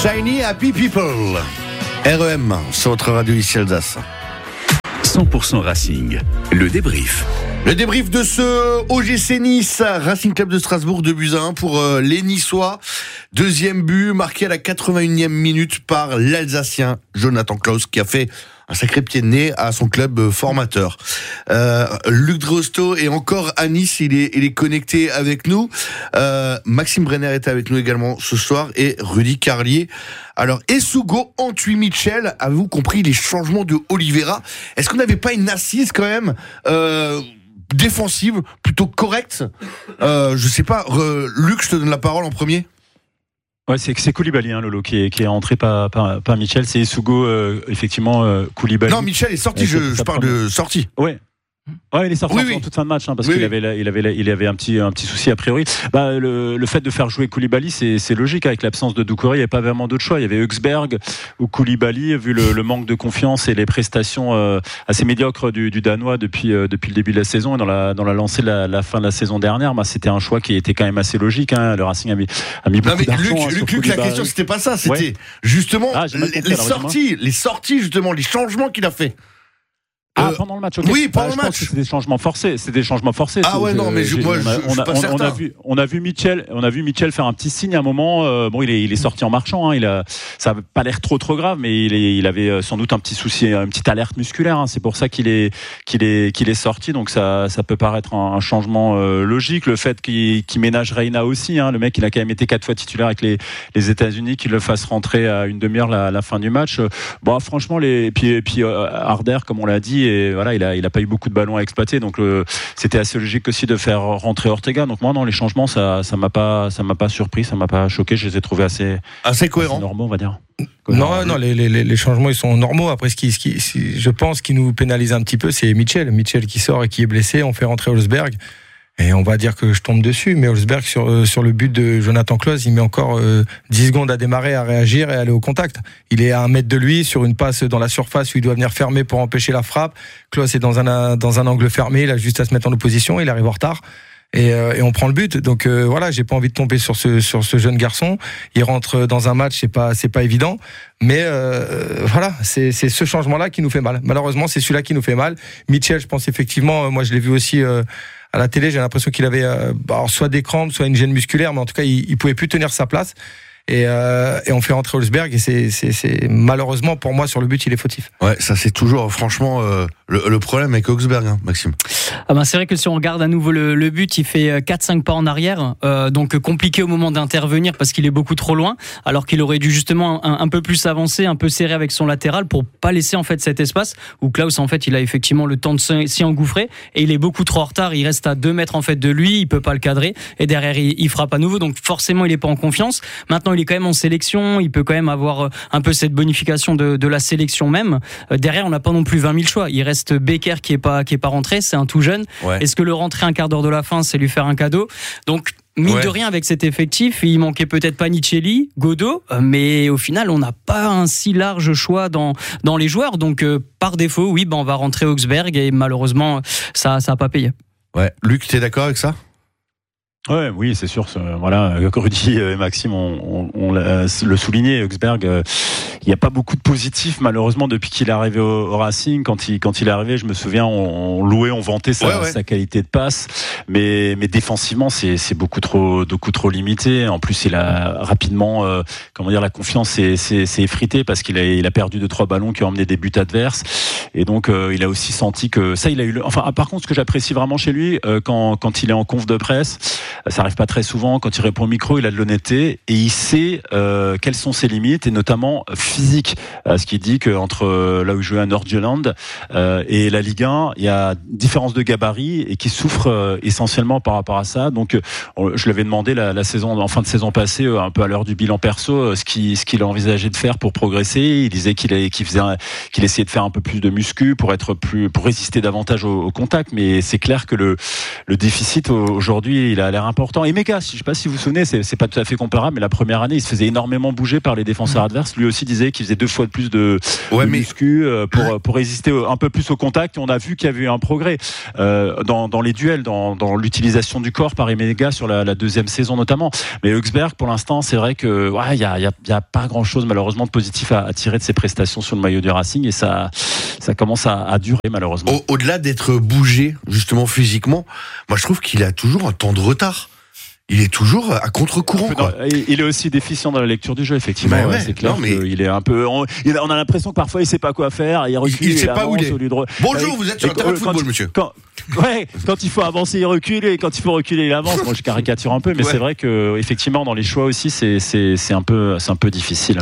Shiny Happy People. REM sur votre radio ici Alsace. 100% Racing, le débrief. Le débrief de ce OGC Nice, Racing Club de Strasbourg, 2-1 pour les Niçois. Deuxième but marqué à la 81e minute par l'Alsacien Jonathan Klaus, qui a fait un sacré pied de nez à son club formateur. Luc Drosto est encore à Nice, il est connecté avec nous. Maxime Brenner est avec nous également ce soir et Rudy Carlier. Alors, Essougo, Antwi, Mitchell, avez-vous compris les changements de Oliveira? Est-ce qu'on n'avait pas une assise quand même défensive, plutôt correcte? Je sais pas, Luc, je te donne la parole en premier. Ouais, c'est Koulibaly, Lolo, qui est entré par Mitchell. C'est Essougo, effectivement, Koulibaly. Non, Mitchell est sorti, je parle de sortie. Ouais, il est sorti en toute fin de match, parce qu'il avait un petit souci a priori. Le fait de faire jouer Koulibaly, c'est logique avec l'absence de Doucouré. Il n'y avait pas vraiment d'autre choix. Il y avait Högsberg ou Koulibaly, vu le manque de confiance et les prestations assez médiocres du Danois depuis le début de la saison et dans la lancée de la fin de la saison dernière. C'était un choix qui était quand même assez logique. Le Racing a mis beaucoup d'argent. Luc, la question c'était pas ça, c'était justement les sorties justement, les changements qu'il a fait. Pendant le match, okay. Oui, pendant le match. C'était des changements forcés. Ah ouais, non, mais on a vu Mitchell faire un petit signe à un moment. Il est sorti en marchant. Ça n'a pas l'air trop grave, mais il avait sans doute un petit souci, une petite alerte musculaire. C'est pour ça qu'il est sorti. Donc ça peut paraître un changement logique. Le fait qu'il ménage Reina aussi. Le mec, il a quand même été 4 fois titulaire avec les États-Unis, qu'il le fasse rentrer à une demi-heure la fin du match. Franchement, puis Harder, comme on l'a dit. Et voilà, il a pas eu beaucoup de ballons à exploiter, donc c'était assez logique aussi de faire rentrer Ortega. Donc moi, non, les changements, ça m'a pas surpris, ça m'a pas choqué. Je les ai trouvés assez cohérents, assez normaux, on va dire. Non, les changements ils sont normaux. Après, je pense qui nous pénalise un petit peu, c'est Mitchell qui sort et qui est blessé. On fait rentrer Holzberg. Et on va dire que je tombe dessus, mais Holzberg sur le but de Jonathan Klaus, il met encore 10 secondes à démarrer, à réagir et à aller au contact. Il est à 1 mètre de lui, sur une passe dans la surface où il doit venir fermer pour empêcher la frappe. Klaus est dans un angle fermé, il a juste à se mettre en opposition, il arrive en retard. Et on prend le but. Donc j'ai pas envie de tomber sur ce jeune garçon. Il rentre dans un match, c'est pas évident. Mais c'est ce changement-là qui nous fait mal. Malheureusement, c'est celui-là qui nous fait mal. Mitchell, je pense effectivement, moi je l'ai vu aussi à la télé, j'ai l'impression qu'il avait soit des crampes, soit une gêne musculaire, mais en tout cas, il pouvait plus tenir sa place. Et on fait rentrer Holzberg et c'est malheureusement pour moi sur le but il est fautif. Ouais, ça c'est toujours franchement le problème avec Högsberg, Maxime. C'est vrai que si on regarde à nouveau le but, il fait 4-5 pas en arrière, donc compliqué au moment d'intervenir parce qu'il est beaucoup trop loin, alors qu'il aurait dû justement un peu plus avancer, un peu serrer avec son latéral pour pas laisser en fait cet espace où Klaus en fait il a effectivement le temps de s'y engouffrer et il est beaucoup trop en retard, il reste à 2 mètres en fait de lui, il peut pas le cadrer et derrière il frappe à nouveau, donc forcément il est pas en confiance. Maintenant il est quand même en sélection, il peut quand même avoir un peu cette bonification de la sélection même. Derrière on n'a pas non plus 20 000 choix, il reste Becker qui est pas rentré, c'est un tout jeune. Ouais. Est-ce que le rentrer un quart d'heure de la fin c'est lui faire un cadeau? Donc mine de rien avec cet effectif, il manquait peut-être Panicelli, Godot, mais au final on n'a pas un si large choix dans les joueurs, donc par défaut on va rentrer Högsberg et malheureusement ça a pas payé. Ouais, Luc, t'es d'accord avec ça? Oui, c'est sûr. Voilà, Rudy et Maxime on le souligné. Högsberg, il n'y a pas beaucoup de positifs malheureusement depuis qu'il est arrivé au Racing. Quand il est arrivé, je me souviens, on louait, on vantait sa qualité de passe, mais défensivement c'est beaucoup trop limité. En plus, il a rapidement, la confiance s'est effritée parce qu'il a perdu 2-3 ballons qui ont emmené des buts adverses, et donc il a aussi senti que ça, il a eu. Par contre, ce que j'apprécie vraiment chez lui, quand il est en conf de presse. Ça arrive pas très souvent. Quand il répond au micro, il a de l'honnêteté et il sait quelles sont ses limites et notamment physiques. Ce qui dit qu'entre là où il jouait à Nordjylland et la Ligue 1, il y a différence de gabarit et qui souffre essentiellement par rapport à ça. Donc, je lui avais demandé la saison, en fin de saison passée, un peu à l'heure du bilan perso, ce qu'il envisageait de faire pour progresser. Il disait qu'il essayait de faire un peu plus de muscu pour résister davantage au contact. Mais c'est clair que le déficit aujourd'hui, il a l'air important. Et Meka, je ne sais pas si vous vous souvenez, c'est pas tout à fait comparable, mais la première année, il se faisait énormément bouger par les défenseurs adverses. Lui aussi disait disais, qui faisait 2 fois de plus de muscu pour résister un peu plus au contact. Et on a vu qu'il y avait eu un progrès dans les duels, dans l'utilisation du corps par Emega sur la deuxième saison notamment. Mais Augsburg, pour l'instant, c'est vrai que il y a pas grand chose malheureusement de positif à tirer de ses prestations sur le maillot du Racing, et ça commence à durer malheureusement. Au-delà d'être bougé justement physiquement, moi je trouve qu'il a toujours un temps de retard. Il est toujours à contre-courant. Il est aussi déficient dans la lecture du jeu, effectivement. C'est clair qu'il est un peu. On a l'impression que parfois il sait pas quoi faire. Il recule, il sait pas où il est. Bonjour, vous êtes sur un terrain de football, monsieur. Quand il faut avancer, il recule, et quand il faut reculer, il avance. Moi, je caricature un peu, mais c'est vrai que effectivement, dans les choix aussi, c'est un peu difficile.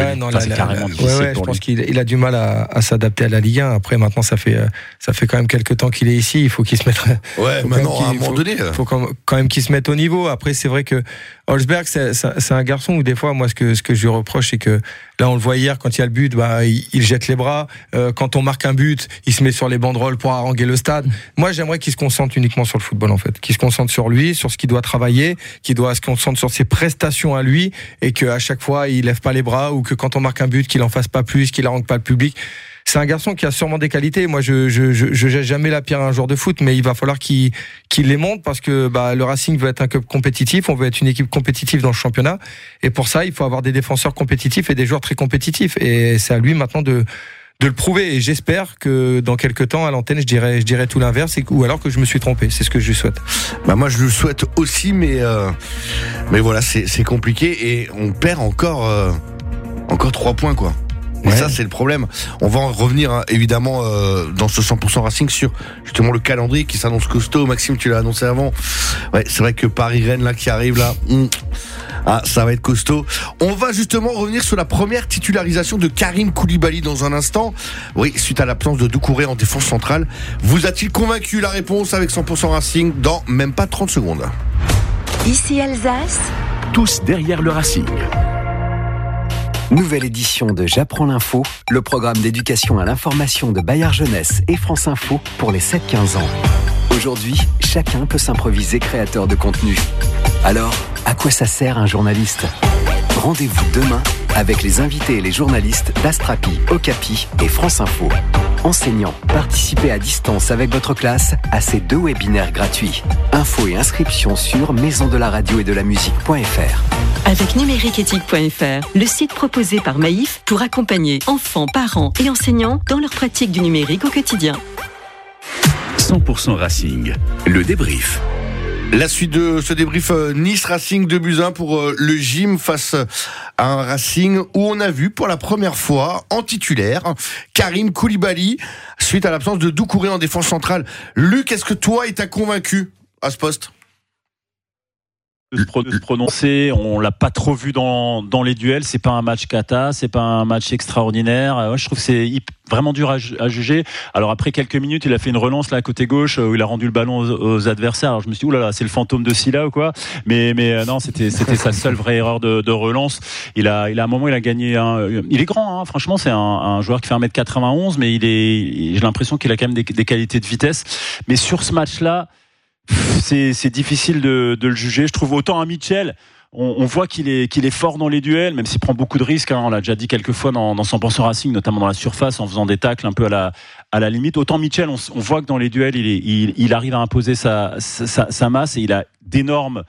Je pense qu'il a du mal à s'adapter à la Ligue 1. Après, maintenant, ça fait quand même quelques temps qu'il est ici. Il faut qu'il se mette. Maintenant, à un moment donné. Il faut quand même qu'il se mette au niveau. Après, c'est vrai que Holzberg, c'est un garçon où des fois, moi, ce que je lui reproche, c'est que là, on le voit hier, quand il y a le but, il jette les bras. Quand on marque un but, il se met sur les banderoles pour haranguer le stade. Moi, j'aimerais qu'il se concentre uniquement sur le football, en fait. Qu'il se concentre sur lui, sur ce qu'il doit travailler, qu'il doit se concentrer sur ses prestations à lui, et qu'à chaque fois, il lève pas les bras, ou que quand on marque un but, qu'il en fasse pas plus, qu'il harangue pas le public. C'est un garçon qui a sûrement des qualités. Moi, je jette jamais la pierre à un joueur de foot, mais il va falloir qu'il les monte, parce que le Racing veut être un club compétitif. On veut être une équipe compétitive dans le championnat, et pour ça, il faut avoir des défenseurs compétitifs et des joueurs très compétitifs. Et c'est à lui maintenant de le prouver. Et j'espère que dans quelques temps, à l'antenne, je dirais tout l'inverse, ou alors que je me suis trompé. C'est ce que je lui souhaite. Moi, je le souhaite aussi, mais voilà, c'est compliqué, et on perd encore 3 points, quoi. Et ça, c'est le problème. On va en revenir évidemment dans ce 100% Racing sur justement le calendrier qui s'annonce costaud. Maxime, tu l'as annoncé avant. Ouais, c'est vrai que Paris-Rennes là qui arrive là, ça va être costaud. On va justement revenir sur la première titularisation de Karim Koulibaly dans un instant. Oui, suite à l'absence de Doucouré en défense centrale. Vous a-t-il convaincu? La réponse avec 100% Racing dans même pas 30 secondes. Ici Alsace. Tous derrière le Racing. Nouvelle édition de J'apprends l'info, le programme d'éducation à l'information de Bayard Jeunesse et France Info pour les 7-15 ans. Aujourd'hui, chacun peut s'improviser créateur de contenu. Alors, à quoi ça sert un journaliste ? Rendez-vous demain avec les invités et les journalistes d'Astrapi, Okapi et France Info. Enseignants, participez à distance avec votre classe à ces 2 webinaires gratuits. Infos et inscriptions sur maisondelaradio-et-de-la-musique.fr. Avec numériqueéthique.fr, le site proposé par Maïf pour accompagner enfants, parents et enseignants dans leur pratique du numérique au quotidien. 100% Racing, le débrief. La suite de ce débrief Nice Racing 2-1 pour le gym face à un Racing où on a vu pour la première fois en titulaire Karim Koulibaly suite à l'absence de Doucouré en défense centrale. Luc, est-ce que toi il t'a convaincu à ce poste ? De se prononcer, on l'a pas trop vu dans les duels. C'est pas un match cata, c'est pas un match extraordinaire. Je trouve que c'est vraiment dur à juger. Alors après quelques minutes, il a fait une relance là à côté gauche où il a rendu le ballon aux adversaires. Alors je me suis dit oulala, c'est le fantôme de Silla ou quoi. Mais non, c'était sa seule vraie erreur de relance. Il a à un moment il a gagné il est grand, hein. Franchement c'est un joueur qui fait 1m91, mais j'ai l'impression qu'il a quand même des qualités de vitesse. Mais sur ce match-là, c'est difficile de le juger. Je trouve autant un Mitchell, on voit qu'il est fort dans les duels, même s'il prend beaucoup de risques, hein. On l'a déjà dit quelques fois dans 100% Racing, notamment dans la surface, en faisant des tacles un peu à la limite. Autant Mitchell, on voit que dans les duels, il arrive à imposer sa masse, et il a d'énormes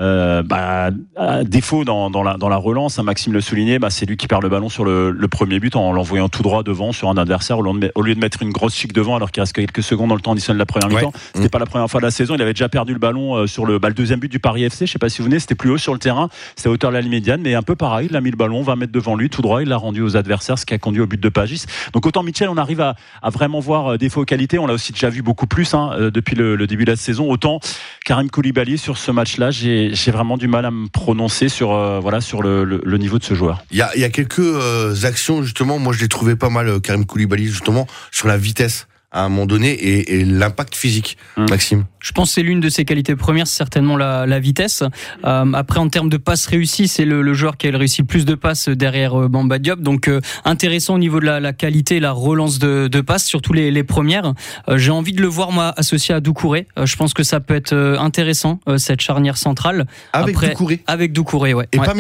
défaut dans la relance, hein, Maxime le soulignait, c'est lui qui perd le ballon sur le premier but en l'envoyant tout droit devant sur un adversaire au lieu de mettre une grosse chic devant alors qu'il reste quelques secondes dans le temps additionnel de la première mi-temps. C'était pas la première fois de la saison, il avait déjà perdu le ballon sur le deuxième but du Paris FC, je sais pas si vous venez, c'était plus haut sur le terrain, c'était à hauteur de la ligne médiane, mais un peu pareil, il a mis le ballon 20 mètres devant lui tout droit, il l'a rendu aux adversaires, ce qui a conduit au but de Pagis. Donc autant Mitchell, on arrive à vraiment voir défaut qualité, on l'a aussi déjà vu beaucoup plus depuis le début de la saison. Autant Karim Koulibaly sur ce match-là, j'ai vraiment du mal à me prononcer sur le niveau de ce joueur. Il y a quelques actions justement, moi je l'ai trouvé pas mal Karim Koulibaly justement sur la vitesse à un moment donné et l'impact physique. Maxime. Je pense que c'est l'une de ses qualités premières, c'est certainement la vitesse. Après, en termes de passes réussies, c'est le joueur qui a réussi le plus de passes derrière Bamba Diop. Donc, intéressant au niveau de la qualité et la relance de passes, surtout les premières. J'ai envie de le voir, moi, associé à Doucouré. Je pense que ça peut être intéressant, cette charnière centrale. Avec Doucouré. Avec Doucouré, ouais. Et pas Mitchell.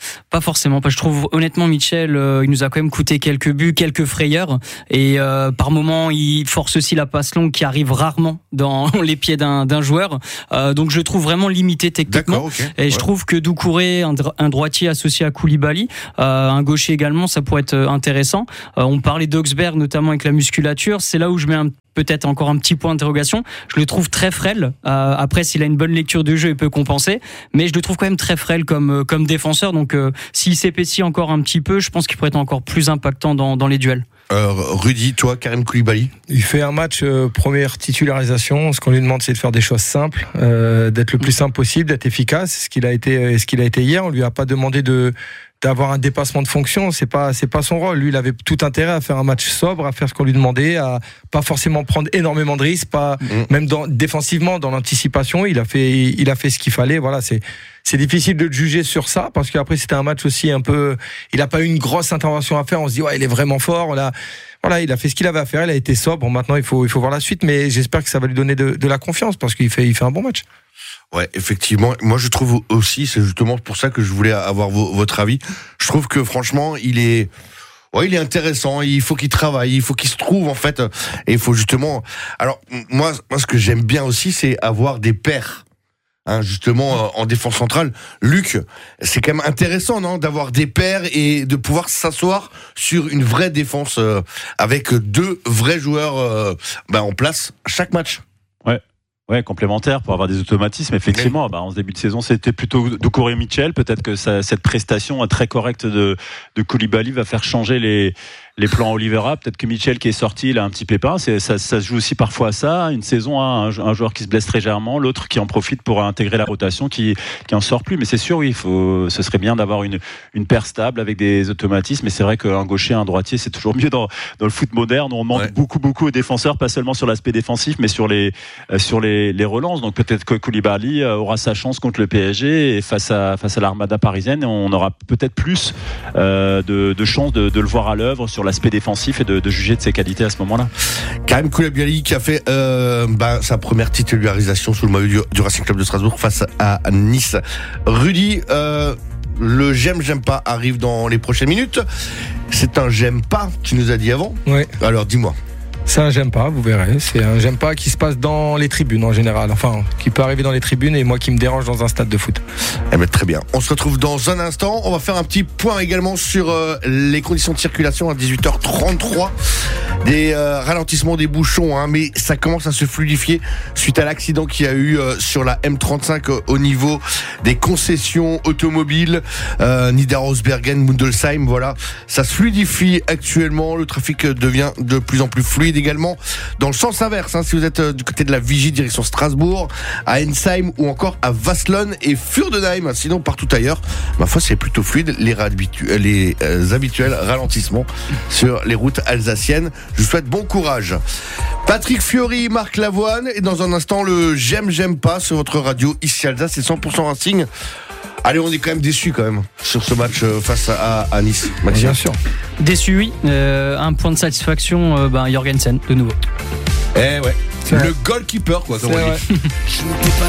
Pas forcément. Je trouve honnêtement Mitchell, il nous a quand même coûté quelques buts, quelques frayeurs, et par moment il force aussi la passe longue qui arrive rarement dans les pieds d'un joueur. Donc je trouve vraiment limité techniquement. Okay. Et je trouve que Doucouré, un droitier associé à Koulibaly, un gaucher également, ça pourrait être intéressant. On parlait d'Augsberg notamment avec la musculature. C'est là où je mets peut-être encore un petit point d'interrogation. Je le trouve très frêle. Après, s'il a une bonne lecture du jeu, il peut compenser. Mais je le trouve quand même très frêle comme défenseur. Donc, s'il s'épaissit encore un petit peu, je pense qu'il pourrait être encore plus impactant dans les duels. Rudy, toi, Karim Koulibaly? Il fait un match première titularisation. Ce qu'on lui demande, c'est de faire des choses simples, d'être le plus simple possible, d'être efficace. Ce qu'il a été hier. On lui a pas demandé d'avoir un dépassement de fonction, c'est pas son rôle. Lui, il avait tout intérêt à faire un match sobre, à faire ce qu'on lui demandait, à pas forcément prendre énormément de risques, même défensivement, dans l'anticipation, il a fait ce qu'il fallait. Voilà, c'est difficile de le juger sur ça, parce qu'après c'était un match aussi un peu, il a pas eu une grosse intervention à faire. On se dit ouais, il est vraiment fort. Voilà, il a fait ce qu'il avait à faire, il a été sobre. Bon, maintenant il faut voir la suite, mais j'espère que ça va lui donner de la confiance, parce qu'il fait un bon match. Ouais, effectivement. Moi, je trouve aussi, c'est justement pour ça que je voulais avoir votre avis. Je trouve que franchement, il est intéressant. Il faut qu'il travaille, il faut qu'il se trouve en fait. Et il faut justement. Alors moi, ce que j'aime bien aussi, c'est avoir des pairs. Justement, en défense centrale, Luc, c'est quand même intéressant, non, d'avoir des pairs et de pouvoir s'asseoir sur une vraie défense avec deux vrais joueurs en place à chaque match. Ouais, complémentaire pour avoir des automatismes. Effectivement, en ce début de saison, c'était plutôt Doucouré et Mitchell. Peut-être que cette prestation très correcte de Koulibaly va faire changer les plans Oliveira. Peut-être que Mitchell qui est sorti, il a un petit pépin. Ça se joue aussi parfois à ça. Une saison, un joueur qui se blesse légèrement, l'autre qui en profite pour intégrer la rotation, qui en sort plus. Mais c'est sûr, oui, ce serait bien d'avoir une paire stable avec des automatismes. Mais c'est vrai qu'un gaucher, un droitier, c'est toujours mieux dans le foot moderne. On demande beaucoup aux défenseurs, pas seulement sur l'aspect défensif, mais sur les relances. Donc peut-être que Koulibaly aura sa chance contre le PSG et face à l'Armada parisienne, on aura peut-être plus de chances de le voir à l'œuvre sur l'aspect défensif et de juger de ses qualités à ce moment-là. Karim Koulibaly qui a fait sa première titularisation sous le maillot du Racing Club de Strasbourg face à Nice. Rudy, le j'aime pas arrive dans les prochaines minutes. C'est un j'aime pas, tu nous as dit avant. Ouais. Alors dis-moi. C'est un j'aime pas, vous verrez. C'est un j'aime pas qui se passe dans les tribunes en général. Enfin, qui peut arriver dans les tribunes et moi qui me dérange dans un stade de foot. Très bien. On se retrouve dans un instant. On va faire un petit point également sur les conditions de circulation à 18h33. Des ralentissements des bouchons, mais ça commence à se fluidifier suite à l'accident qu'il y a eu sur la M35 au niveau des concessions automobiles Niederhausbergen, Mundelsheim. Voilà, ça se fluidifie actuellement. Le trafic devient de plus en plus fluide également dans le sens inverse. Si vous êtes du côté de la Vigie direction Strasbourg, à Ensheim ou encore à Wasselonne et Fürdenheim. Sinon partout ailleurs, ma foi, c'est plutôt fluide. Les habituels ralentissements sur les routes alsaciennes. Je vous souhaite bon courage. Patrick Fiori, Marc Lavoine, et dans un instant le j'aime pas sur votre radio ici Alsace, c'est 100% Racing. Allez, on est quand même déçus quand même sur ce match face à Nice. Maxime. Bien sûr. Déçu, oui. Un point de satisfaction, Jorgensen de nouveau. Le goalkeeper, quoi, comme on dit.